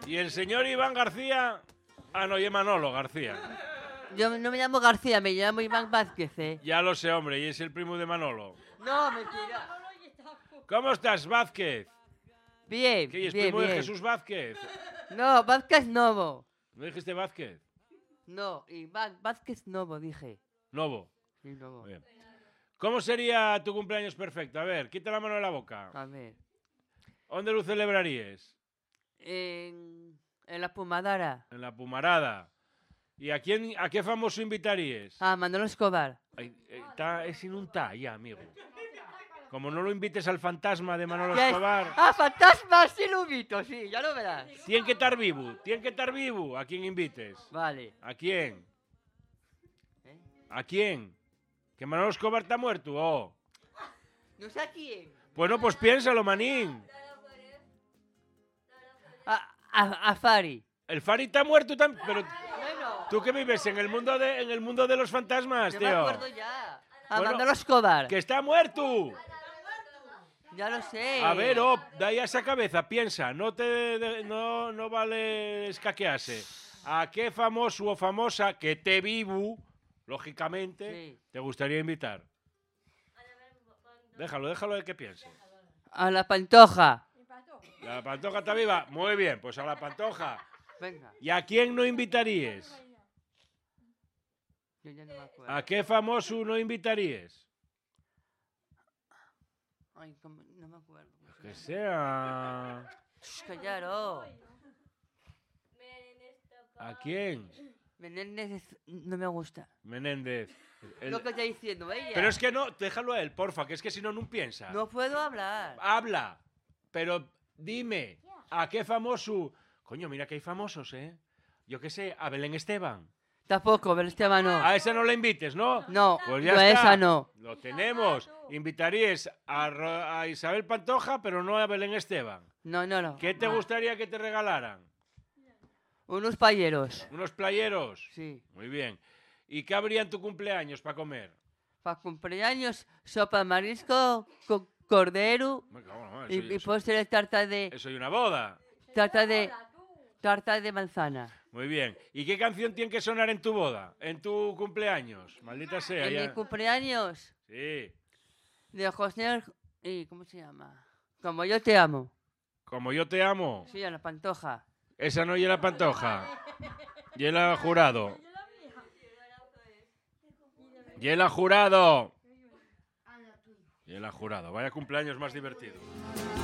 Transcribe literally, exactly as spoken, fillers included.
¿Y el señor Iván García? Ah, no, y Manolo García. Yo no me llamo García, me llamo Iván Vázquez, ¿eh? Ya lo sé, hombre, y es el primo de Manolo. No, mentira. ¿Cómo estás, Vázquez? Bien, ¿Qué es bien, primo bien. de Jesús Vázquez? No, Vázquez Novo. ¿No dijiste Vázquez? No, Iván Vázquez Novo, dije. Novo. Sí, Novo. Bien. ¿Cómo sería tu cumpleaños perfecto? A ver, quita la mano de la boca. A ver. ¿Dónde lo celebrarías? En, en la Pumadara. En la Pumarada. ¿Y a quién, a qué famoso invitarías? Ah, Manolo Escobar. Ay, eh, ta- es sin un ta ya, amigo. Como no lo invites al fantasma de Manolo ¿Qué es? Escobar, Ah, fantasma, sí lo invito, sí, ya lo verás. tiene que estar vivo, tiene que estar vivo. ¿A quién invites? Vale. ¿A quién? ¿Eh? ¿A quién? ¿Que Manolo Escobar está muerto? Oh. No sé a quién. Bueno, pues piénsalo, manín. A, a, a Fari. El Fari está muerto también, pero Bueno, tú que vives en el mundo de, en el mundo de los fantasmas, yo me tío. acuerdo ya. A Bueno, Manolo Escobar. ¡Que está muerto! Ya lo sé. A ver, oh, de ahí a esa cabeza, piensa, no te de- no, no vale escaquearse. ¿A qué famoso o famosa que te vivo, lógicamente, Sí. te gustaría invitar? Déjalo, déjalo de que piense. A la Pantoja. ¿La Pantoja está viva? Muy bien, pues a la Pantoja. Venga. ¿Y a quién no invitarías? Yo ya no me acuerdo. ¿A qué famoso no invitarías? Ay, cómo- no me acuerdo. cómo se Que llama. sea... Shh, callaros. ¿A quién? Menéndez es- no me gusta. Menéndez. El- Lo que está diciendo ella. Pero es que no, déjalo a él, porfa, que es que si no, no piensa. No puedo hablar. Habla, pero dime, ¿a qué famoso? Coño, mira que hay famosos, ¿eh? Yo qué sé, a Belén Esteban. Tampoco, pero Esteban no. A esa no la invites, ¿no? No, Pues ya no, está. esa no. Lo tenemos. Invitarías a, Ro- a Isabel Pantoja, pero no a Belén Esteban. No, no, no. ¿Qué te gustaría que te regalaran? Unos payeros. ¿Unos playeros? Sí. Muy bien. ¿Y qué habría en tu cumpleaños para comer? Para cumpleaños, sopa de marisco con cordero Me cago en la madre, y, eso- y eso- postre tarta de Eso y una boda. tarta de tarta de manzana. Muy bien. ¿Y qué canción tiene que sonar en tu boda? En tu cumpleaños. Maldita sea. En ya. mi cumpleaños Sí. de José y ¿cómo se llama? Como yo te amo. Como yo te amo. Sí, a la Pantoja. Esa no la Pantoja. Y el jurado. Y el jurado. Y el jurado. Vaya cumpleaños más divertido.